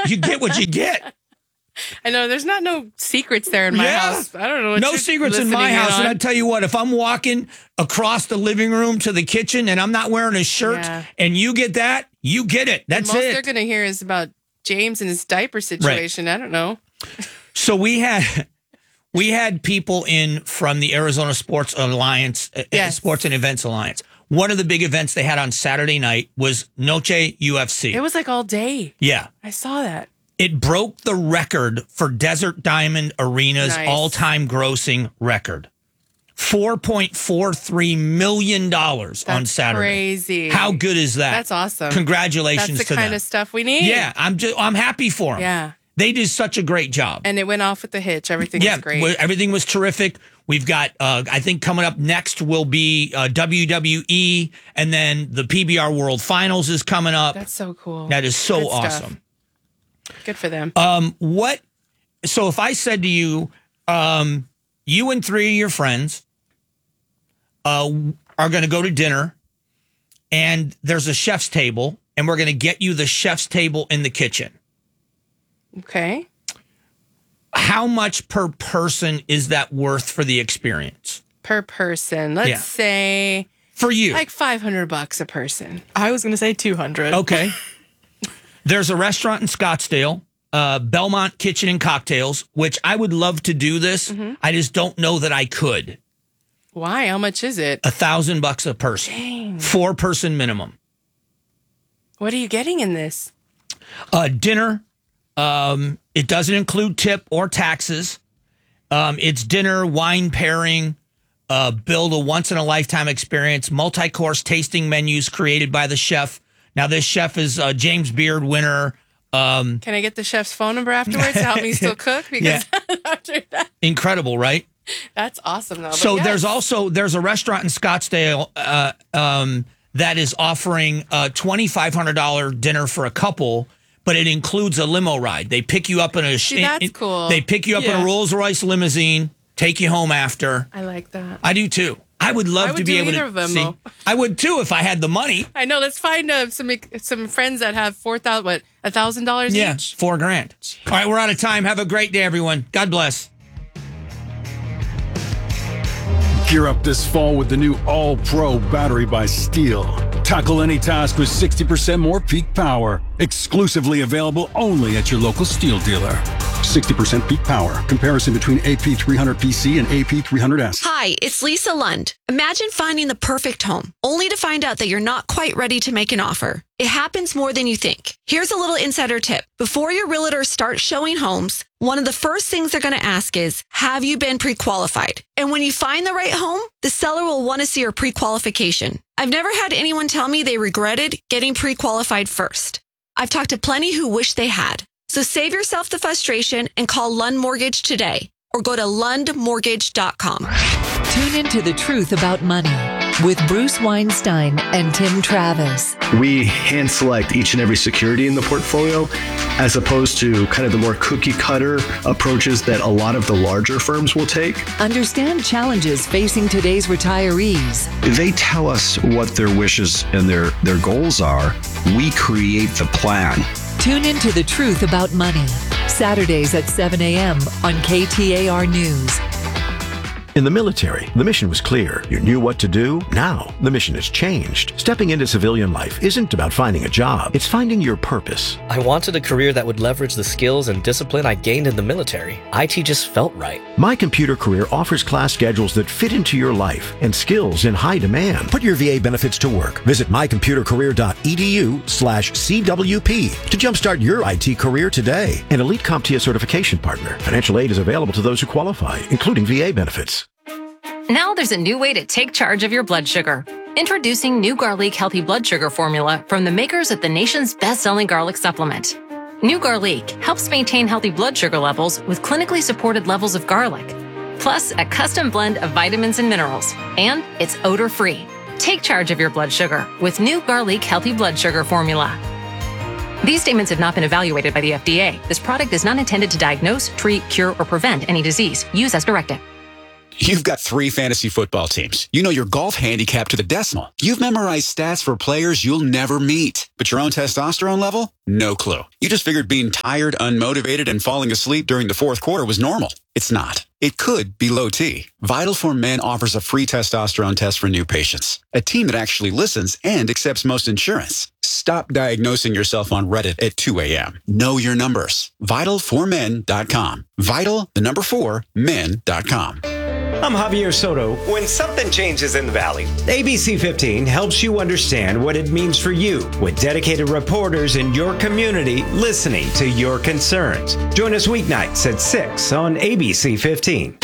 You get what you get. I know there's no secrets there in my house. I don't know. No secrets in my house. And I tell you what, if I'm walking across the living room to the kitchen and I'm not wearing a shirt and you get that, you get it. That's it. Most they're going to hear is about James and his diaper situation. Right. I don't know. So we had people in from the Arizona Sports Alliance, Sports and Events Alliance. One of the big events they had on Saturday night was Noche UFC. It was like all day. Yeah. I saw that. It broke the record for Desert Diamond Arena's all-time grossing record. $4.43 million on Saturday. Crazy. How good is that? That's awesome. Congratulations to them. That's the kind of stuff we need. Yeah, I'm happy for them. Yeah. They did such a great job. And it went off with the hitch. Everything was great. Everything was terrific. We've got, I think coming up next will be WWE, and then the PBR World Finals is coming up. That's so cool. That is so awesome. Good for them. So if I said to you, you and 3 of your friends are going to go to dinner, and there's a chef's table, and we're going to get you the chef's table in the kitchen. Okay. How much per person is that worth for the experience? Per person. Let's say for you, like $500 a person. I was going to say 200. Okay. There's a restaurant in Scottsdale, Belmont Kitchen and Cocktails, which I would love to do this. Mm-hmm. I just don't know that I could. Why? How much is it? $1,000 a person. Dang. 4-person minimum. What are you getting in this? Dinner. It doesn't include tip or taxes. It's dinner, wine pairing, build a once-in-a-lifetime experience, multi-course tasting menus created by the chef. Now, this chef is James Beard winner. Can I get the chef's phone number afterwards to help me still cook? Because after that, incredible, right? That's awesome, though. So there's a restaurant in Scottsdale that is offering a $2,500 dinner for a couple, but it includes a limo ride. They pick you up in a that's cool. They pick you up in a Rolls Royce limousine, take you home after. I like that. I do too. I would love to be able to see. I would too if I had the money. I know. Let's find some friends that have $1,000 each. Yeah, $4,000. All right, we're out of time. Have a great day, everyone. God bless. Gear up this fall with the new All-Pro battery by Steel. Tackle any task with 60% more peak power. Exclusively available only at your local Steel dealer. 60% peak power. Comparison between AP300PC and AP300S. Hi, it's Lisa Lund. Imagine finding the perfect home, only to find out that you're not quite ready to make an offer. It happens more than you think. Here's a little insider tip. Before your realtor starts showing homes, one of the first things they're going to ask is, have you been pre-qualified? And when you find the right home, the seller will want to see your pre-qualification. I've never had anyone tell me they regretted getting pre-qualified first. I've talked to plenty who wish they had. So save yourself the frustration and call Lund Mortgage today or go to lundmortgage.com. Tune into The Truth About Money with Bruce Weinstein and Tim Travis. We hand select each and every security in the portfolio as opposed to kind of the more cookie cutter approaches that a lot of the larger firms will take. Understand challenges facing today's retirees. They tell us what their wishes and their goals are. We create the plan. Tune into The Truth About Money, Saturdays at 7 a.m. on KTAR News. In the military, the mission was clear. You knew what to do. Now, the mission has changed. Stepping into civilian life isn't about finding a job. It's finding your purpose. I wanted a career that would leverage the skills and discipline I gained in the military. IT just felt right. My Computer Career offers class schedules that fit into your life and skills in high demand. Put your VA benefits to work. Visit mycomputercareer.edu/CWP to jumpstart your IT career today. An Elite CompTIA certification partner. Financial aid is available to those who qualify, including VA benefits. Now there's a new way to take charge of your blood sugar. Introducing New Garlic Healthy Blood Sugar Formula from the makers of the nation's best-selling garlic supplement. New Garlic helps maintain healthy blood sugar levels with clinically supported levels of garlic, plus a custom blend of vitamins and minerals, and it's odor-free. Take charge of your blood sugar with New Garlic Healthy Blood Sugar Formula. These statements have not been evaluated by the FDA. This product is not intended to diagnose, treat, cure, or prevent any disease. Use as directed. You've got 3 fantasy football teams. You know your golf handicap to the decimal. You've memorized stats for players you'll never meet. But your own testosterone level? No clue. You just figured being tired, unmotivated, and falling asleep during the fourth quarter was normal. It's not. It could be low T. Vital Form Men offers a free testosterone test for new patients. A team that actually listens and accepts most insurance. Stop diagnosing yourself on Reddit at 2 a.m. Know your numbers. Vital4men.com. Vital, the number 4, men.com. I'm Javier Soto. When something changes in the Valley, ABC 15 helps you understand what it means for you with dedicated reporters in your community listening to your concerns. Join us weeknights at 6 on ABC 15.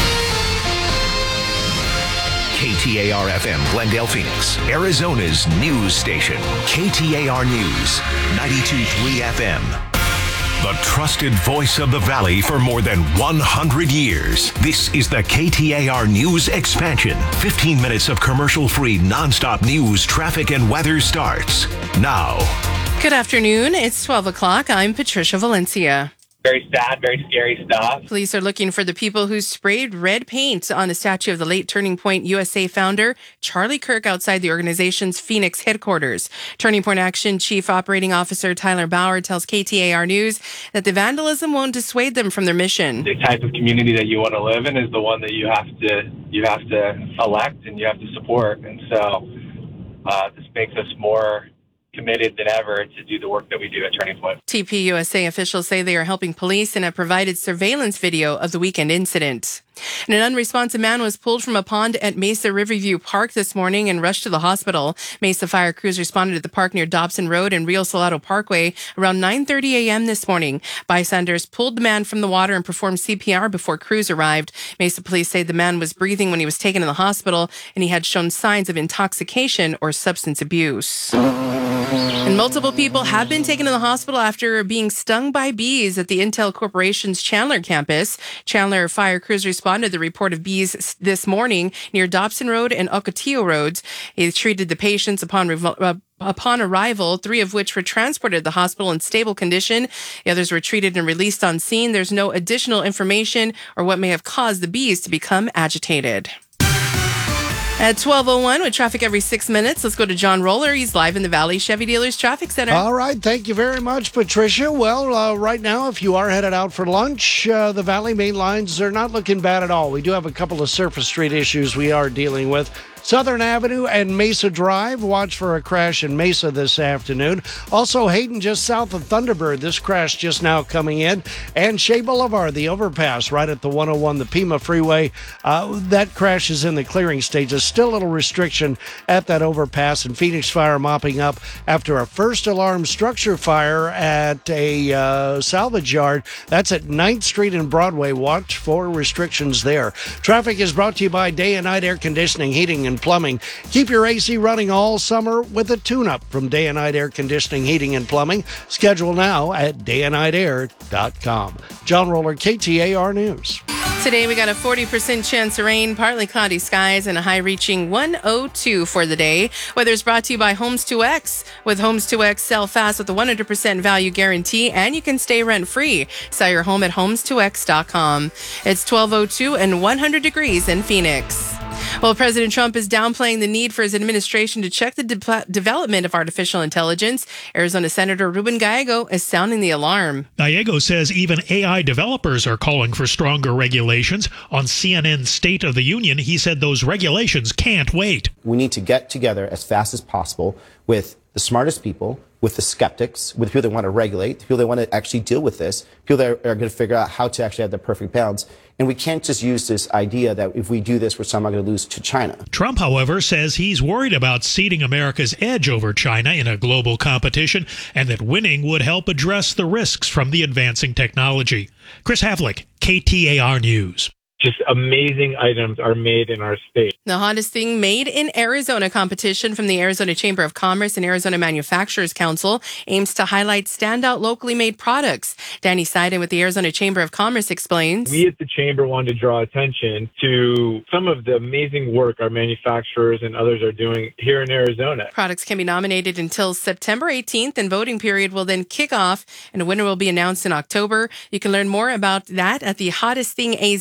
KTAR-FM, Glendale, Phoenix, Arizona's news station. KTAR News, 92.3 FM. The trusted voice of the Valley for more than 100 years. This is the KTAR News Expansion. 15 minutes of commercial-free, nonstop news, traffic, and weather starts now. Good afternoon. It's 12 o'clock. I'm Patricia Valencia. Very sad, very scary stuff. Police are looking for the people who sprayed red paint on a statue of the late Turning Point USA founder, Charlie Kirk, outside the organization's Phoenix headquarters. Turning Point Action Chief Operating Officer Tyler Bauer tells KTAR News that the vandalism won't dissuade them from their mission. The type of community that you want to live in is the one that you have to elect and you have to support. And so this makes us more committed than ever to do the work that we do at Turning Point. TPUSA officials say they are helping police and have provided surveillance video of the weekend incident. And an unresponsive man was pulled from a pond at Mesa Riverview Park this morning and rushed to the hospital. Mesa fire crews responded at the park near Dobson Road and Rio Salado Parkway around 9:30 a.m. this morning. Bystanders pulled the man from the water and performed CPR before crews arrived. Mesa police say the man was breathing when he was taken to the hospital and he had shown signs of intoxication or substance abuse. And multiple people have been taken to the hospital after being stung by bees at the Intel Corporation's Chandler campus. Chandler fire crews responded to the report of bees this morning near Dobson Road and Ocotillo Roads. They treated the patients upon arrival, 3 of which were transported to the hospital in stable condition. The others were treated and released on scene. There's no additional information or what may have caused the bees to become agitated. At 12:01 with traffic every 6 minutes, let's go to John Roller. He's live in the Valley Chevy Dealers Traffic Center. All right. Thank you very much, Patricia. Well, right now, if you are headed out for lunch, the Valley main lines are not looking bad at all. We do have a couple of surface street issues we are dealing with. Southern Avenue and Mesa Drive. Watch for a crash in Mesa this afternoon. Also, Hayden just south of Thunderbird. This crash just now coming in. And Shea Boulevard, the overpass right at the 101, the Pima Freeway. That crash is in the clearing stages. Still a little restriction at that overpass. And Phoenix Fire mopping up after a first alarm structure fire at a salvage yard. That's at 9th Street and Broadway. Watch for restrictions there. Traffic is brought to you by Day and Night Air Conditioning, Heating, and Plumbing. Keep your AC running all summer with a tune-up from Day and Night Air Conditioning, Heating, and Plumbing. Schedule now at dayandnightair.com. John Roller, KTAR News. Today we got a 40% chance of rain, partly cloudy skies, and a high reaching 102 for the day. Weather is brought to you by Homes 2X. With Homes 2X, sell fast with a 100% value guarantee, and you can stay rent-free. Sell your home at homes2x.com. It's 12:02 and 100 degrees in Phoenix. Well, President Trump is downplaying the need for his administration to check the development of artificial intelligence. Arizona Senator Ruben Gallego is sounding the alarm. Gallego says even AI developers are calling for stronger regulations. On CNN's State of the Union, he said those regulations can't wait. We need to get together as fast as possible with the smartest people, with the skeptics, with people that want to regulate, people that want to actually deal with this, people that are going to figure out how to actually have the perfect balance. And we can't just use this idea that if we do this, we're somehow going to lose to China. Trump, however, says he's worried about ceding America's edge over China in a global competition and that winning would help address the risks from the advancing technology. Chris Havlick, KTAR News. Just amazing items are made in our state. The hottest thing made in Arizona competition from the Arizona Chamber of Commerce and Arizona Manufacturers Council aims to highlight standout locally made products. Danny Seiden with the Arizona Chamber of Commerce explains. We at the Chamber wanted to draw attention to some of the amazing work our manufacturers and others are doing here in Arizona. Products can be nominated until September 18th, and voting period will then kick off, and a winner will be announced in October. You can learn more about that at thehotestthingaz.com.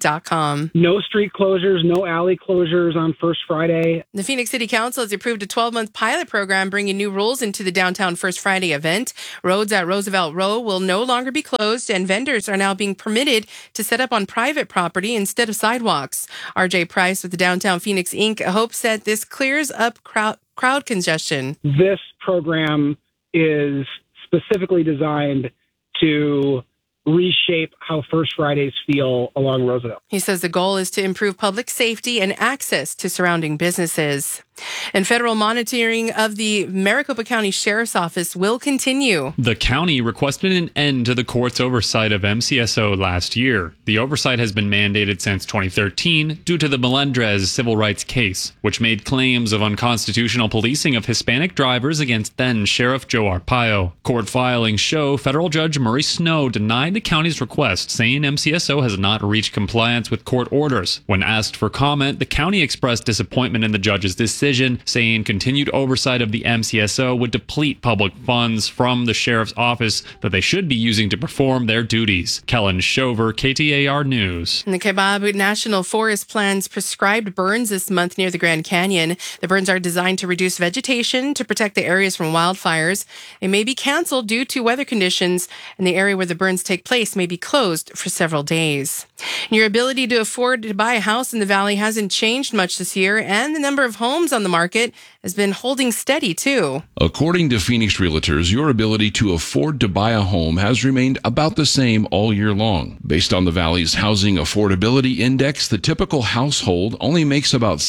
PhoenixCityCouncil.com. No street closures, no alley closures on First Friday. The Phoenix City Council has approved a 12-month pilot program bringing new rules into the downtown First Friday event. Roads at Roosevelt Row will no longer be closed, and vendors are now being permitted to set up on private property instead of sidewalks. RJ Price with the Downtown Phoenix Inc. hopes that this clears up crowd congestion. This program is specifically designed to reshape how First Fridays feel along Roosevelt. He says the goal is to improve public safety and access to surrounding businesses. And federal monitoring of the Maricopa County Sheriff's Office will continue. The county requested an end to the court's oversight of MCSO last year. The oversight has been mandated since 2013 due to the Melendrez civil rights case, which made claims of unconstitutional policing of Hispanic drivers against then Sheriff Joe Arpaio. Court filings show federal Judge Murray Snow denied the county's request, saying MCSO has not reached compliance with court orders. When asked for comment, the county expressed disappointment in the judge's decision, saying continued oversight of the MCSO would deplete public funds from the sheriff's office that they should be using to perform their duties. Kellen Shover, KTAR News. And the Kaibab National Forest plans prescribed burns this month near the Grand Canyon. The burns are designed to reduce vegetation to protect the areas from wildfires. They may be canceled due to weather conditions, and the area where the burns take place may be closed for several days. Your ability to afford to buy a house in the Valley hasn't changed much this year, and the number of homes on the market has been holding steady too. According to Phoenix Realtors, your ability to afford to buy a home has remained about the same all year long. Based on the Valley's Housing Affordability Index, the typical household only makes about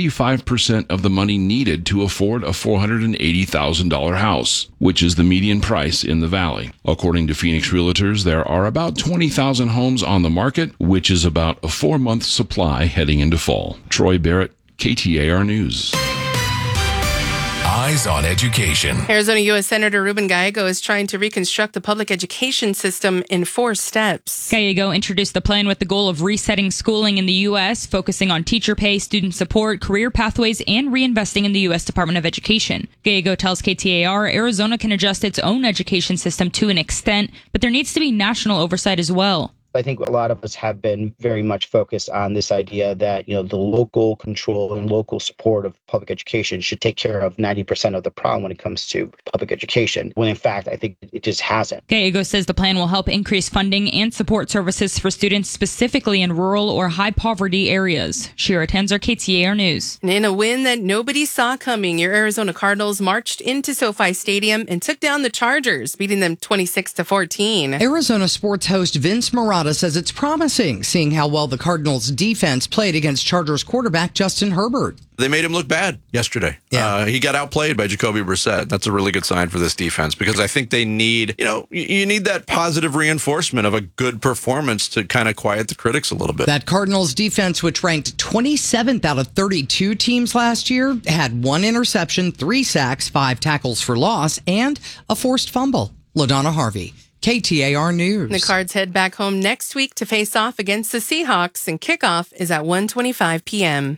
75% of the money needed to afford a $480,000 house, which is the median price in the Valley. According to Phoenix Realtors, there are about 20,000 homes on the market, which is about a 4-month supply heading into fall. Troy Barrett, KTAR News. Eyes on Education. Arizona U.S. Senator Ruben Gallego is trying to reconstruct the public education system in 4 steps. Gallego introduced the plan with the goal of resetting schooling in the U.S., focusing on teacher pay, student support, career pathways, and reinvesting in the U.S. Department of Education. Gallego tells KTAR Arizona can adjust its own education system to an extent, but there needs to be national oversight as well. I think a lot of us have been very much focused on this idea that, the local control and local support of public education should take care of 90% of the problem when it comes to public education, when in fact, I think it just hasn't. Gallego says the plan will help increase funding and support services for students specifically in rural or high poverty areas. Shira Tenzer, KTAR News. And in a win that nobody saw coming, your Arizona Cardinals marched into SoFi Stadium and took down the Chargers, beating them 26-14. Arizona sports host Vince Marotta says it's promising, seeing how well the Cardinals' defense played against Chargers quarterback Justin Herbert. They made him look bad yesterday. Yeah. He got outplayed by Jacoby Brissett. That's a really good sign for this defense because I think they need, you need that positive reinforcement of a good performance to kind of quiet the critics a little bit. That Cardinals defense, which ranked 27th out of 32 teams last year, had 1 interception, 3 sacks, 5 tackles for loss, and a forced fumble. LaDonna Harvey, KTAR News. The Cards head back home next week to face off against the Seahawks, and kickoff is at 1:25 p.m.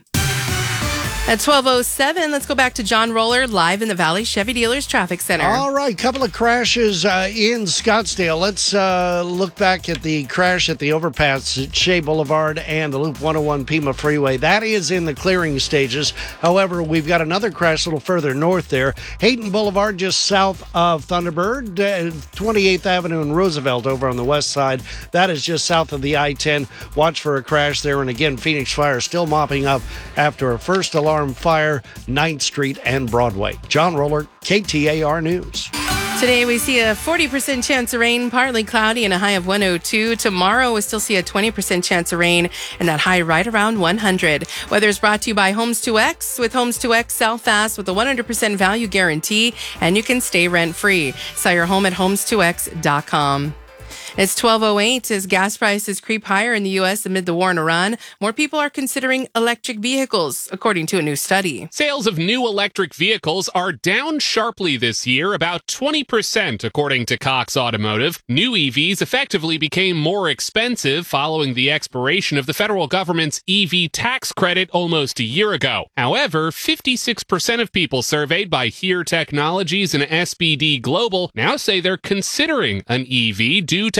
At 12:07, let's go back to John Roller live in the Valley Chevy Dealers Traffic Center. All right, couple of crashes in Scottsdale. Let's look back at the crash at the overpass at Shea Boulevard and the Loop 101 Pima Freeway. That is in the clearing stages. However, we've got another crash a little further north there. Hayden Boulevard just south of Thunderbird, 28th Avenue and Roosevelt over on the west side. That is just south of the I-10. Watch for a crash there. And again, Phoenix Fire still mopping up after a first alarm fire, 9th Street and Broadway. John Roller, KTAR News. Today we see a 40% chance of rain, partly cloudy and a high of 102. Tomorrow we still see a 20% chance of rain and that high right around 100. Weather is brought to you by Homes 2X. With Homes 2X, sell fast with a 100% value guarantee and you can stay rent-free. Sell your home at homes2x.com. It's 12:08 as gas prices creep higher in the U.S. amid the war in Iran. More people are considering electric vehicles, according to a new study. Sales of new electric vehicles are down sharply this year, about 20%, according to Cox Automotive. New EVs effectively became more expensive following the expiration of the federal government's EV tax credit almost a year ago. However, 56% of people surveyed by HERE Technologies and SBD Global now say they're considering an EV due to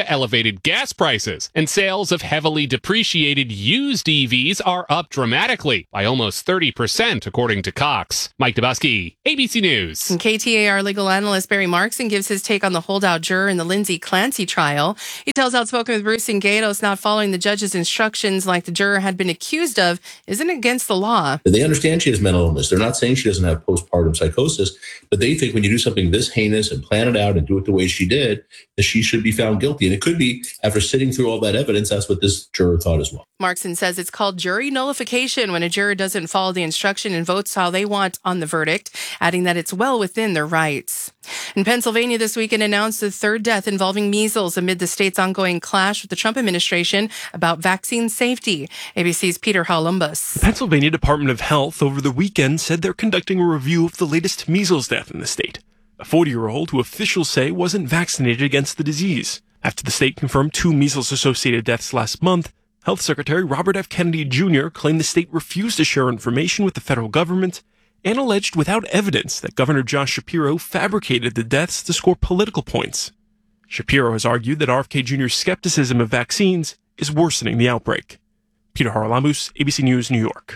to elevated gas prices, and sales of heavily depreciated used EVs are up dramatically by almost 30%, according to Cox. Mike Dubusky, ABC News. And KTAR legal analyst Barry Markson gives his take on the holdout juror in the Lindsay Clancy trial. He tells Outspoken with Bruce and Gatos not following the judge's instructions like the juror had been accused of isn't against the law. They understand she has mental illness. They're not saying she doesn't have postpartum psychosis, but they think when you do something this heinous and plan it out and do it the way she did, that she should be found guilty. And it could be, after sitting through all that evidence, that's what this juror thought as well. Markson says it's called jury nullification when a juror doesn't follow the instruction and votes how they want on the verdict, adding that it's well within their rights. In Pennsylvania this weekend announced the third death involving measles amid the state's ongoing clash with the Trump administration about vaccine safety. ABC's Peter Halumbus. The Pennsylvania Department of Health over the weekend said they're conducting a review of the latest measles death in the state. A 40-year-old who officials say wasn't vaccinated against the disease. After the state confirmed 2 measles-associated deaths last month, Health Secretary Robert F. Kennedy Jr. claimed the state refused to share information with the federal government and alleged without evidence that Governor Josh Shapiro fabricated the deaths to score political points. Shapiro has argued that RFK Jr.'s skepticism of vaccines is worsening the outbreak. Peter Haralambous, ABC News, New York.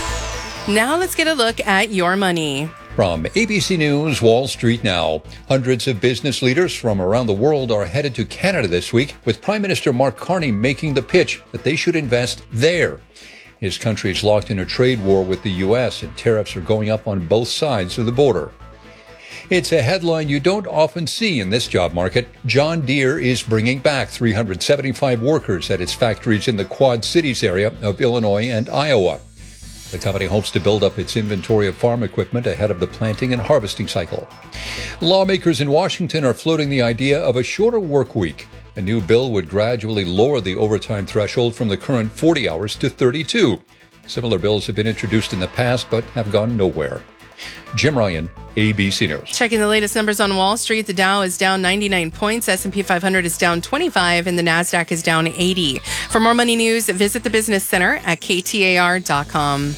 Now let's get a look at your money. From ABC News, Wall Street Now. Hundreds of business leaders from around the world are headed to Canada this week, with Prime Minister Mark Carney making the pitch that they should invest there. His country is locked in a trade war with the U.S., and tariffs are going up on both sides of the border. It's a headline you don't often see in this job market. John Deere is bringing back 375 workers at its factories in the Quad Cities area of Illinois and Iowa. The company hopes to build up its inventory of farm equipment ahead of the planting and harvesting cycle. Lawmakers in Washington are floating the idea of a shorter work week. A new bill would gradually lower the overtime threshold from the current 40 hours to 32. Similar bills have been introduced in the past but have gone nowhere. Jim Ryan, ABC News. Checking the latest numbers on Wall Street, the Dow is down 99 points, S&P 500 is down 25, and the NASDAQ is down 80. For more money news, visit the Business Center at KTAR.com.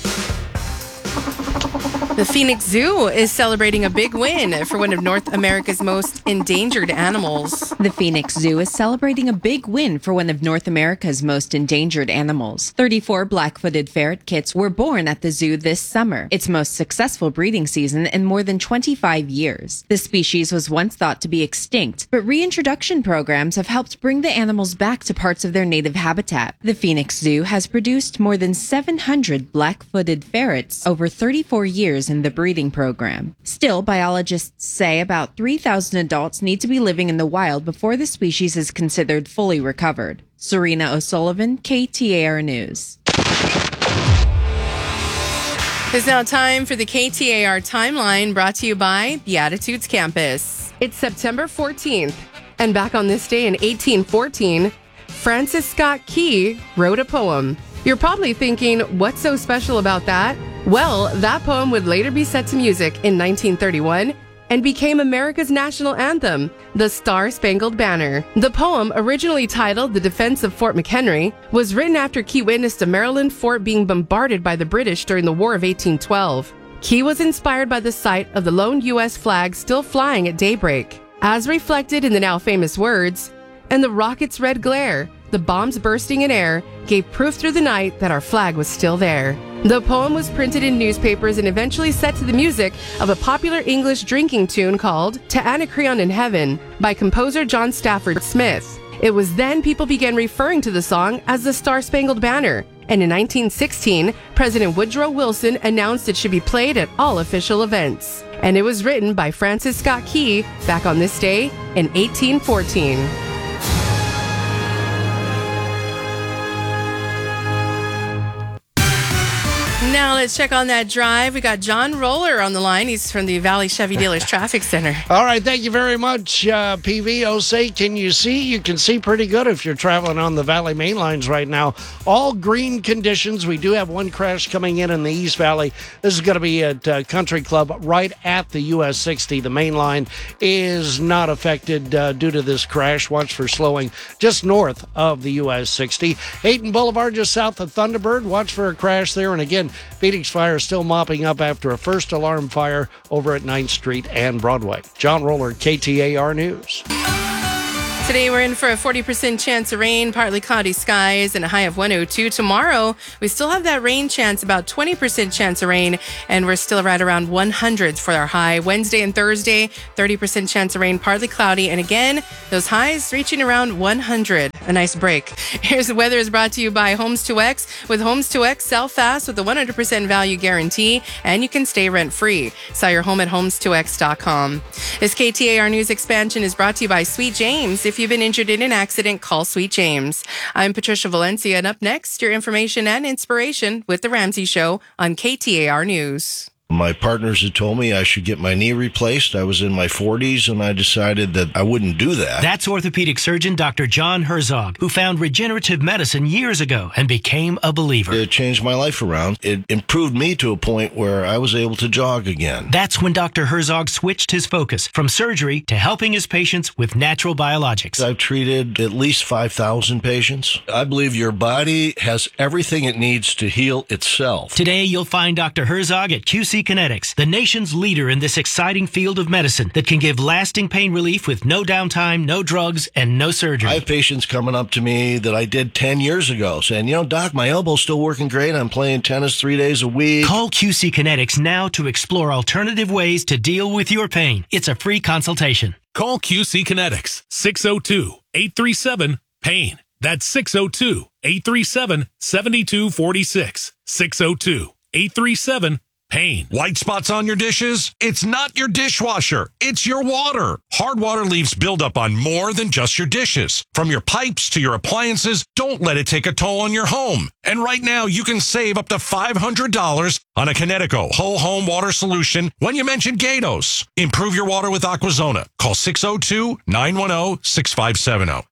The Phoenix Zoo is celebrating a big win for one of North America's most endangered animals. The Phoenix Zoo is celebrating a big win for one of North America's most endangered animals. 34 black-footed ferret kits were born at the zoo this summer, its most successful breeding season in more than 25 years. The species was once thought to be extinct, but reintroduction programs have helped bring the animals back to parts of their native habitat. The Phoenix Zoo has produced more than 700 black-footed ferrets over 34 years in the breeding program. Still, biologists say about 3,000 adults need to be living in the wild before the species is considered fully recovered. Serena O'Sullivan, KTAR News. It's now time for the KTAR Timeline, brought to you by Beatitudes Campus. It's September 14th, and back on this day in 1814, Francis Scott Key wrote a poem. You're probably thinking, what's so special about that? Well, that poem would later be set to music in 1931 and became America's national anthem, the Star-Spangled Banner. The poem, originally titled The Defense of Fort McHenry, was written after Key witnessed a Maryland fort being bombarded by the British during the War of 1812. Key was inspired by the sight of the lone U.S. flag still flying at daybreak, as reflected in the now famous words, "And the rocket's red glare, the bombs bursting in air, gave proof through the night that our flag was still there." The poem was printed in newspapers and eventually set to the music of a popular English drinking tune called To Anacreon in Heaven by composer John Stafford Smith. It was then people began referring to the song as the Star-Spangled Banner. And in 1916, President Woodrow Wilson announced it should be played at all official events. And it was written by Francis Scott Key back on this day in 1814. Now let's check on that drive. We got John Roller on the line. He's from the Valley Chevy Dealers Traffic Center. All right, thank you very much, PV. Can you see? You can see pretty good if you're traveling on the Valley main lines right now. All green conditions. We do have one crash coming in the East Valley. This is going to be at Country Club right at the US 60. The main line is not affected due to this crash. Watch for slowing just north of the US 60. Hayden Boulevard just south of Thunderbird. Watch for a crash there. And again, Phoenix Fire is still mopping up after a first alarm fire over at 9th Street and Broadway. John Roller, KTAR News. Today we're in for a 40% chance of rain, partly cloudy skies, and a high of 102. Tomorrow, we still have that rain chance, about 20% chance of rain, and we're still right around 100s for our high. Wednesday and Thursday, 30% chance of rain, partly cloudy, and again, those highs reaching around 100. A nice break. Here's the weather is brought to you by Homes 2X. With Homes 2X, sell fast with a 100% value guarantee, and you can stay rent-free. Sell your home at homes2x.com. This KTAR News expansion is brought to you by Sweet James. If you've been injured in an accident, call Sweet James. I'm Patricia Valencia, and up next, your information and inspiration with The Ramsey Show on KTAR News. My partners had told me I should get my knee replaced. I was in my 40s, and I decided that I wouldn't do that. That's orthopedic surgeon Dr. John Herzog, who found regenerative medicine years ago and became a believer. It changed my life around. It improved me to a point where I was able to jog again. That's when Dr. Herzog switched his focus from surgery to helping his patients with natural biologics. I've treated at least 5,000 patients. I believe your body has everything it needs to heal itself. Today, you'll find Dr. Herzog at QC Kinetics, the nation's leader in this exciting field of medicine that can give lasting pain relief with no downtime, no drugs, and no surgery. I have patients coming up to me that I did 10 years ago saying, Doc, my elbow's still working great. I'm playing tennis 3 days a week. Call QC Kinetics now to explore alternative ways to deal with your pain. It's a free consultation. Call QC Kinetics, 602-837-PAIN. That's 602-837-7246. 602-837-PAIN. White spots on your dishes? It's not your dishwasher. It's your water. Hard water leaves buildup on more than just your dishes. From your pipes to your appliances, don't let it take a toll on your home. And right now, you can save up to $500 on a Kinetico whole home water solution when you mention Gatos. Improve your water with Aquazona. Call 602-910-6570.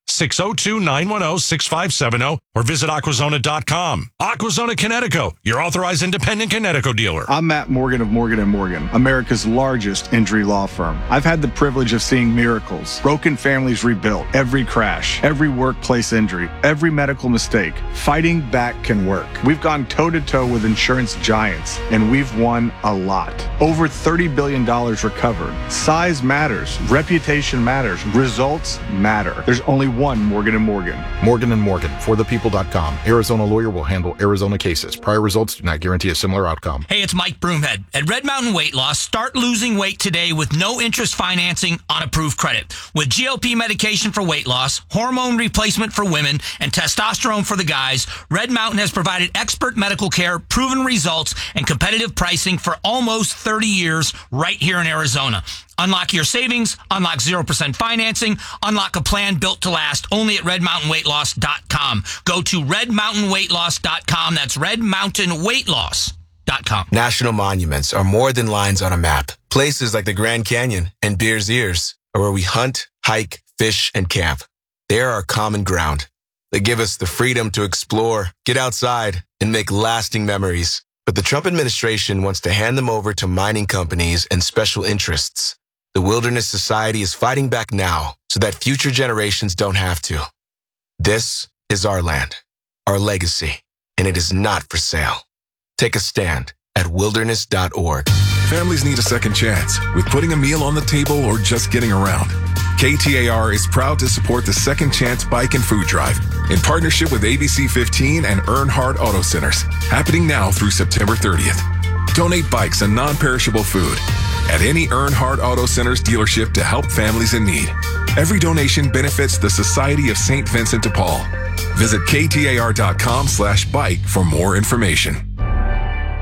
602-910-6570 or visit Aquazona.com. Aquazona Kinetico, your authorized independent Kinetico dealer. I'm Matt Morgan of Morgan & Morgan, America's largest injury law firm. I've had the privilege of seeing miracles, broken families rebuilt, every crash, every workplace injury, every medical mistake. Fighting back can work. We've gone toe-to-toe with insurance giants, and we've won a lot. Over $30 billion recovered. Size matters. Reputation matters. Results matter. There's only one Morgan & Morgan. Morgan & Morgan, forthepeople.com. Arizona lawyer will handle Arizona cases. Prior results do not guarantee a similar outcome. Hey, it's Mike Broomhead. At Red Mountain Weight Loss, start losing weight today with no interest financing on approved credit. With GLP medication for weight loss, hormone replacement for women, and testosterone for the guys, Red Mountain has provided expert medical care, proven results, and competitive pricing for almost 30 years right here in Arizona. Unlock your savings, unlock 0% financing, unlock a plan built to last only at redmountainweightloss.com. Go to redmountainweightloss.com. That's redmountainweightloss.com. National monuments are more than lines on a map. Places like the Grand Canyon and Bears Ears are where we hunt, hike, fish, and camp. They are our common ground. They give us the freedom to explore, get outside, and make lasting memories. But the Trump administration wants to hand them over to mining companies and special interests. The Wilderness Society is fighting back now so that future generations don't have to. This is our land, our legacy, and it is not for sale. Take a stand at wilderness.org. Families need a second chance with putting a meal on the table or just getting around. KTAR is proud to support the Second Chance Bike and Food Drive in partnership with ABC 15 and Earnhardt Auto Centers, happening now through September 30th. Donate bikes and non-perishable food at any Earnhardt Auto Centers dealership to help families in need. Every donation benefits the Society of St. Vincent de Paul. Visit KTAR.com/bike for more information.